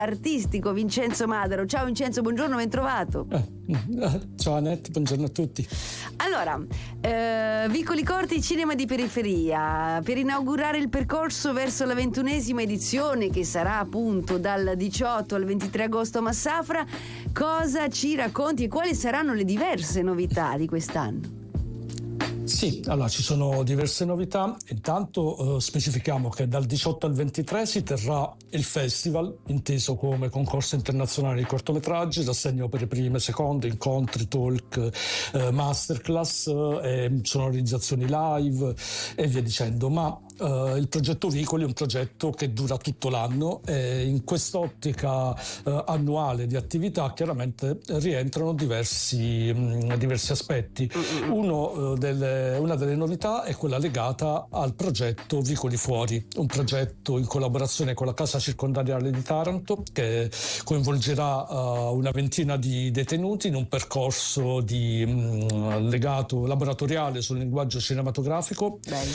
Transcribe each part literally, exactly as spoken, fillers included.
artistico Vincenzo Madaro. Ciao Vincenzo, buongiorno, ben trovato. Eh, ciao Annette, buongiorno a tutti. Allora, eh, Vicoli Corti, cinema di periferia, per inaugurare il percorso verso la ventunesima edizione, che sarà appunto dal diciotto al ventitré agosto a Massafra, cosa ci racconti e quali saranno le diverse novità di quest'anno? Sì, allora ci sono diverse novità. Intanto eh, specifichiamo che dal diciotto al ventitré si terrà il festival, inteso come concorso internazionale di cortometraggi, rassegna opere prime, seconde, incontri, talk, eh, masterclass, eh, sonorizzazioni live e via dicendo. Ma eh, il progetto Vicoli è un progetto che dura tutto l'anno e in quest'ottica eh, annuale di attività chiaramente rientrano diversi, mh, diversi aspetti. Uno eh, delle Una delle novità è quella legata al progetto Vicoli Fuori, un progetto in collaborazione con la Casa Circondariale di Taranto che coinvolgerà uh, una ventina di detenuti in un percorso di, mh, legato laboratoriale sul linguaggio cinematografico.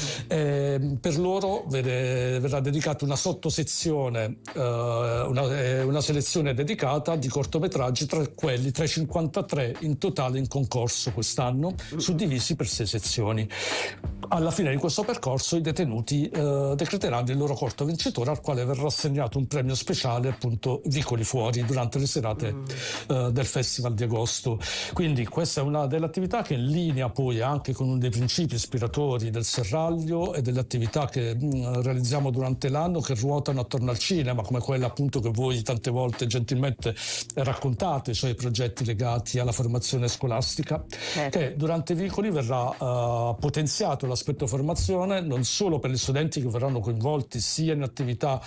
E per loro vede, verrà dedicata una sottosezione, uh, una, una selezione dedicata di cortometraggi tra quelli, tra i cinquantatré in totale in concorso quest'anno, suddivisi per sei sezioni. Alla fine di questo percorso i detenuti eh, decreteranno il loro corto vincitore, al quale verrà assegnato un premio speciale, appunto Vicoli Fuori, durante le serate mm. eh, del festival di agosto. Quindi questa è una delle attività che è in linea poi anche con uno dei principi ispiratori del Serraglio e delle attività che mh, realizziamo durante l'anno, che ruotano attorno al cinema, come quella appunto che voi tante volte gentilmente raccontate, cioè i progetti legati alla formazione scolastica, certo. Che durante Vicoli verrà uh, potenziato l'aspetto formazione non solo per gli studenti che verranno coinvolti sia in attività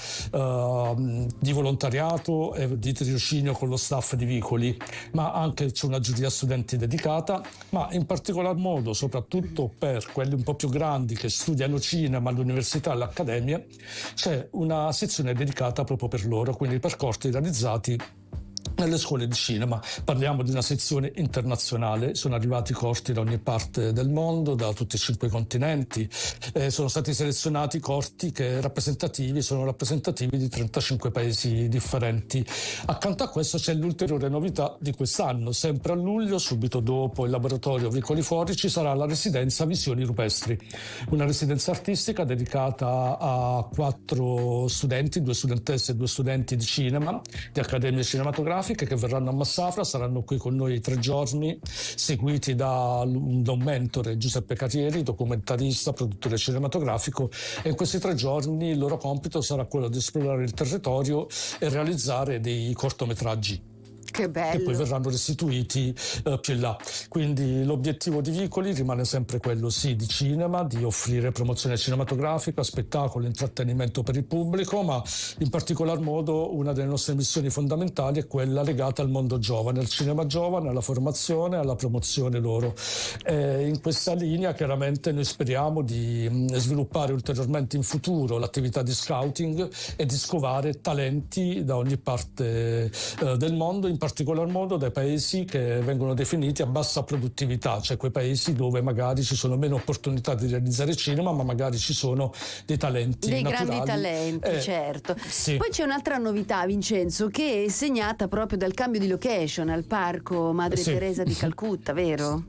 uh, di volontariato e di tirocinio con lo staff di Vicoli, ma anche c'è una giuria studenti dedicata, ma in particolar modo soprattutto per quelli un po' più grandi che studiano cinema all'università e all'accademia c'è una sezione dedicata proprio per loro, quindi i percorsi realizzati nelle scuole di cinema. Parliamo di una sezione internazionale, sono arrivati corti da ogni parte del mondo, da tutti e cinque i continenti, eh, sono stati selezionati corti che rappresentativi, sono rappresentativi di trentacinque paesi differenti. Accanto a questo c'è l'ulteriore novità di quest'anno, sempre a luglio, subito dopo il laboratorio Vicoli Fuori, ci sarà la residenza Visioni Rupestri, una residenza artistica dedicata a quattro studenti, due studentesse e due studenti di cinema, di accademie cinematografiche, che verranno a Massafra, saranno qui con noi tre giorni, seguiti da, da un mentore, Giuseppe Carrieri, documentarista, produttore cinematografico, e in questi tre giorni il loro compito sarà quello di esplorare il territorio e realizzare dei cortometraggi. Che bello. Che poi verranno restituiti eh, più in là. Quindi l'obiettivo di Vicoli rimane sempre quello, sì, di cinema, di offrire promozione cinematografica, spettacolo, intrattenimento per il pubblico, ma in particolar modo una delle nostre missioni fondamentali è quella legata al mondo giovane, al cinema giovane, alla formazione, alla promozione loro. E in questa linea chiaramente noi speriamo di mh, sviluppare ulteriormente in futuro l'attività di scouting e di scovare talenti da ogni parte eh, del mondo, in particolar modo dai paesi che vengono definiti a bassa produttività, cioè quei paesi dove magari ci sono meno opportunità di realizzare cinema, ma magari ci sono dei talenti dei naturali. grandi talenti, eh, certo. Sì. Poi c'è un'altra novità, Vincenzo, che è segnata proprio dal cambio di location al parco Madre sì. Teresa di Calcutta, vero?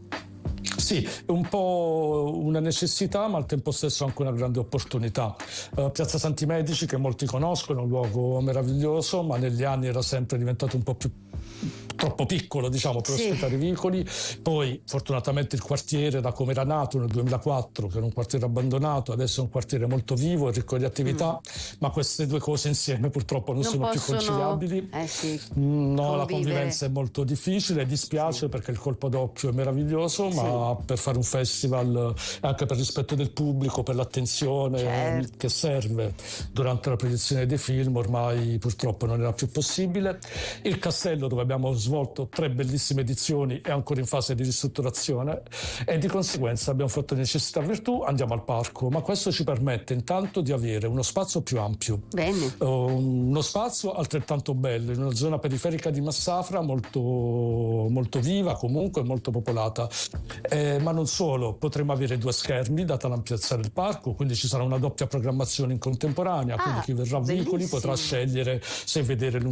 Sì, è un po' una necessità, ma al tempo stesso anche una grande opportunità. Uh, Piazza Santi Medici, che molti conoscono, è un luogo meraviglioso, ma negli anni era sempre diventato un po' più troppo piccolo, diciamo, per sì. ospitare Vicoli. Poi fortunatamente il quartiere, da come era nato nel duemilaquattro, che era un quartiere abbandonato, adesso è un quartiere molto vivo e ricco di attività, mm. ma queste due cose insieme purtroppo non, non sono possono... più conciliabili. Eh sì, no, convivere. La convivenza è molto difficile, dispiace sì. perché il colpo d'occhio è meraviglioso, sì. ma per fare un festival, anche per rispetto del pubblico, per l'attenzione certo. che serve durante la proiezione dei film, ormai purtroppo non era più possibile. Il castello, dove abbiamo svolto tre bellissime edizioni, è ancora in fase di ristrutturazione e di conseguenza abbiamo fatto necessità virtù, andiamo al parco, ma questo ci permette intanto di avere uno spazio più ampio. Bene. Uno spazio altrettanto bello in una zona periferica di Massafra molto, molto viva, comunque molto popolata, eh, ma non solo, potremo avere due schermi data l'ampiezza del parco, quindi ci sarà una doppia programmazione in contemporanea, ah, quindi chi verrà a Vicoli potrà scegliere se vedere